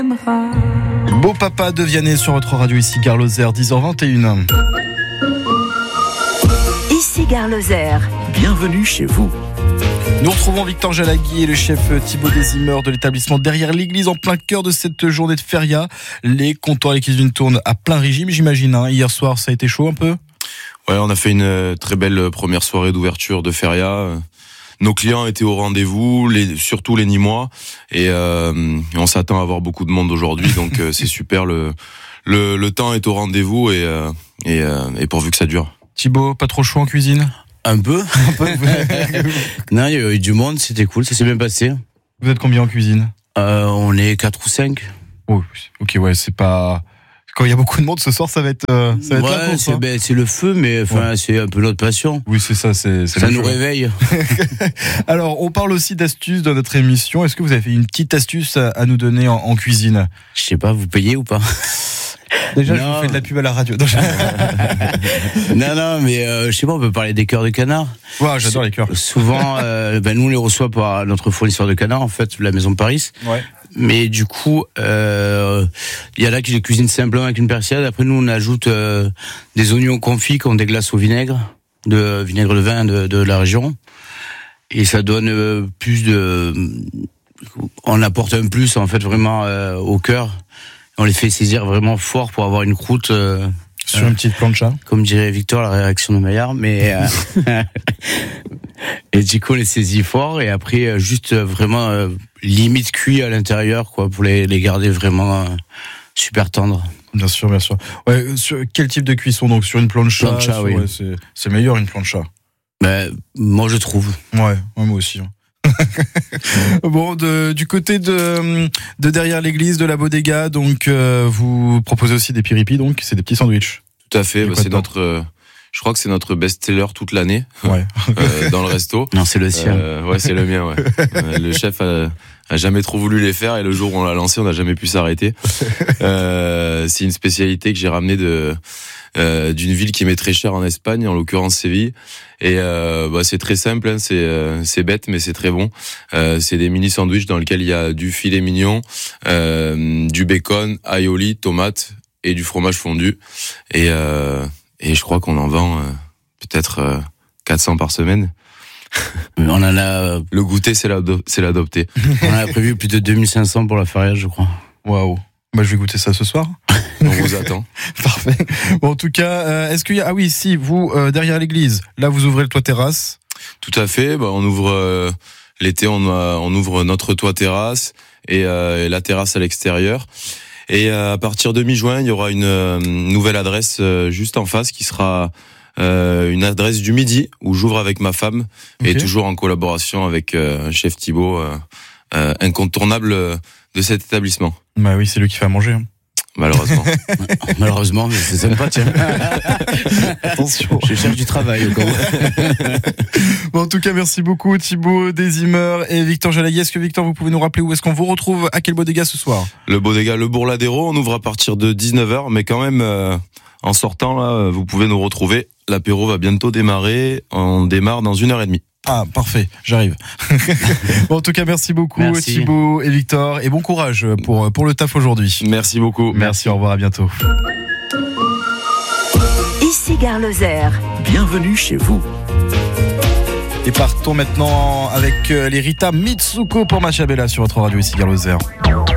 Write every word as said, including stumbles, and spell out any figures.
Beau papa de Vianney sur votre radio, ici Gare Lozère, dix heures vingt et une. Ici Gare Lozère. Bienvenue chez vous. Nous retrouvons Victor Jalagui et le chef Thibaut Desimeur de l'établissement Derrière l'Église en plein cœur de cette journée de feria. Les comptoirs et les cuisines tournent à plein régime, j'imagine. Hein. Hier soir, ça a été chaud un peu ? Ouais, on a fait une très belle première soirée d'ouverture de feria. Nos clients étaient au rendez-vous, les, surtout les Nîmois, et euh, on s'attend à avoir beaucoup de monde aujourd'hui, donc euh, c'est super. Le, le le temps est au rendez-vous et euh, et, euh, et pourvu que ça dure. Thibaut, pas trop chaud en cuisine ? Un peu. Un peu. Non, il y a eu du monde, c'était cool, ça s'est bien passé. Vous êtes combien en cuisine ? euh, On est quatre ou cinq. Oh, ok, ouais, c'est pas... Quand il y a beaucoup de monde ce soir, ça va être, euh, ça va ouais, être la course, c'est, hein. ben, c'est le feu, mais enfin, ouais. C'est un peu notre passion. Oui, c'est ça, c'est, c'est ça nous réveille. Alors, on parle aussi d'astuces dans notre émission. Est-ce que vous avez une petite astuce à, à nous donner en, en cuisine ? Je sais pas, vous payez ou pas ? Déjà, non. je vous fais de la pub à la radio. non, non, mais euh, je sais pas, on peut parler des cœurs de canard. Ouais, j'adore les cœurs. Souvent, euh, ben, nous, on les reçoit par notre fournisseur de canard, en fait, la Maison de Paris. Ouais. Mais du coup, il euh, y en a qui les cuisinent simplement avec une persillade. Après, nous, on ajoute euh, des oignons confits qu'on déglace au vinaigre, de vinaigre de vin de, de la région. Et ça donne euh, plus de... On apporte un plus, en fait, vraiment euh, au cœur. On les fait saisir vraiment fort pour avoir une croûte... Euh, Sur une petite plancha. Comme dirait Victor, la réaction de Maillard. Mais... Euh, et du coup, on les saisit fort. Et après, juste vraiment... Euh, limite cuit à l'intérieur, quoi, pour les, les garder vraiment euh, super tendres. Bien sûr, bien sûr. Ouais, sur quel type de cuisson donc ? Sur une plancha, plancha sur, oui. Ouais, c'est, c'est meilleur une plancha. Ben, moi, je trouve. Ouais, ouais moi aussi. Bon, de, du côté de, de Derrière l'Église, de la Bodega, donc euh, vous proposez aussi des piripis, donc c'est des petits sandwichs. Tout à fait, bah, c'est notre... Euh... Je crois que c'est notre best-seller toute l'année, ouais. euh, dans le resto. Non, c'est le sien. Euh, ouais, c'est le mien, ouais. Euh, le chef a, a jamais trop voulu les faire et le jour où on l'a lancé, on n'a jamais pu s'arrêter. Euh, c'est une spécialité que j'ai ramenée de euh, d'une ville qui m'est très chère en Espagne, en l'occurrence Séville. Et euh, bah, c'est très simple, hein, c'est euh, c'est bête, mais c'est très bon. Euh, c'est des mini sandwichs dans lesquels il y a du filet mignon, euh, du bacon, aioli, tomate et du fromage fondu. Et euh, Et je crois qu'on en vend euh, peut-être euh, quatre cents par semaine. On en a... Le goûter, c'est, l'ado- c'est l'adopter. On a prévu plus de deux mille cinq cents pour la feria, je crois. Waouh. Bah, je vais goûter ça ce soir. On vous attend. Parfait. Bon, en tout cas, euh, est-ce qu'il y a... Ah oui, si, vous, euh, derrière l'église, là, vous ouvrez le toit terrasse. Tout à fait. Bah, on ouvre... Euh, l'été, on, a, on ouvre notre toit terrasse et, euh, et la terrasse à l'extérieur. Et à partir de mi-juin, il y aura une euh, nouvelle adresse euh, juste en face qui sera euh, une adresse du midi où j'ouvre avec ma femme okay. Et toujours en collaboration avec euh, chef Thibaut, euh, euh, incontournable de cet établissement. Bah oui, c'est lui qui fait à manger. Hein. Malheureusement. Malheureusement, mais c'est sympa, tiens. Attention. Je cherche du travail au cas où. Bon, en tout cas, merci beaucoup Thibaut Desimeur et Victor Jalagui. Est-ce que Victor, vous pouvez nous rappeler où est-ce qu'on vous retrouve, à quel bodega ce soir ? Le bodega Le Bourladero, on ouvre à partir de dix-neuf heures, mais quand même, euh, en sortant, là, vous pouvez nous retrouver. L'apéro va bientôt démarrer. On démarre dans une heure et demie. Ah, parfait, j'arrive. Bon, en tout cas, merci beaucoup merci. Thibaut et Victor, et bon courage pour, pour le taf aujourd'hui. Merci beaucoup. Merci, merci. Au revoir, à bientôt. Ici Gare Lozère. Bienvenue chez vous. Et partons maintenant avec les Rita Mitsuko pour Machabella sur votre radio ici Gare Lozère.